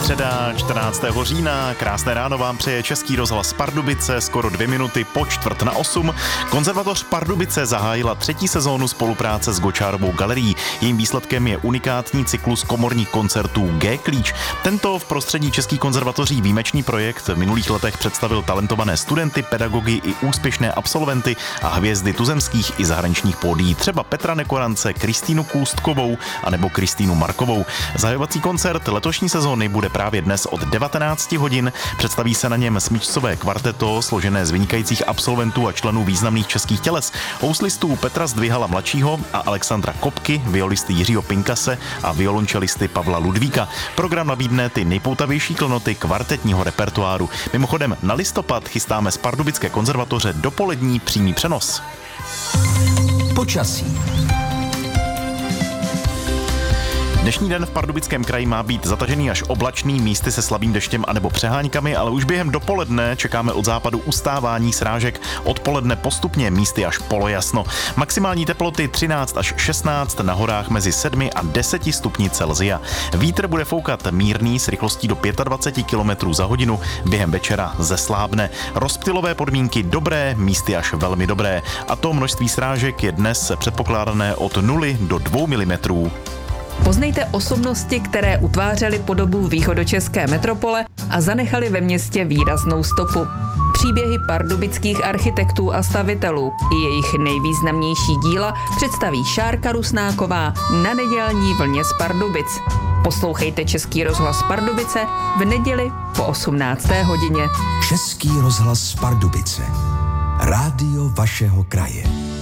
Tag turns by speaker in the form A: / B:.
A: Středa 14. října, krásné ráno vám přeje Český rozhlas Pardubice, skoro 2 minuty po 7:45. Konzervatoř Pardubice zahájila 3. sezónu spolupráce s Gočárovou galerií. Jejím výsledkem je unikátní cyklus komorních koncertů G-klíč. Tento v prostředí českých konzervatoří výjimečný projekt v minulých letech představil talentované studenty, pedagogy i úspěšné absolventy a hvězdy tuzemských i zahraničních pódií, třeba Petra Nekorance, Kristýnu Kůstkovou a nebo Kristýnu Markovou. Zahajovací koncert letošní sezóny bude právě dnes od 19 hodin. Představí se na něm smyčcové kvarteto, složené z vynikajících absolventů a členů významných českých těles, houslistů Petra Zdvihala mladšího a Alexandra Kopky, violisty Jiřího Pinkase a violončelisty Pavla Ludvíka. Program nabídne ty nejpoutavější klenoty kvartetního repertoáru. Mimochodem na listopad chystáme z Pardubické konzervatoře dopolední přímý přenos.
B: Počasí.
A: Dnešní den v Pardubickém kraji má být zatažený až oblačný, místy se slabým deštěm anebo přeháňkami, ale už během dopoledne čekáme od západu ustávání srážek, odpoledne postupně místy až polojasno. Maximální teploty 13 až 16, na horách mezi 7 a 10 stupni Celsia. Vítr bude foukat mírný s rychlostí do 25 km za hodinu, během večera zeslábne. Rozptylové podmínky dobré, místy až velmi dobré. A to množství srážek je dnes předpokládané od 0 do 2 mm.
C: Poznejte osobnosti, které utvářely podobu východočeské metropole a zanechali ve městě výraznou stopu. Příběhy pardubických architektů a stavitelů i jejich nejvýznamnější díla představí Šárka Rusnáková na nedělní vlně z Pardubic. Poslouchejte Český rozhlas Pardubice v neděli po 18. hodině.
B: Český rozhlas Pardubice. Rádio vašeho kraje.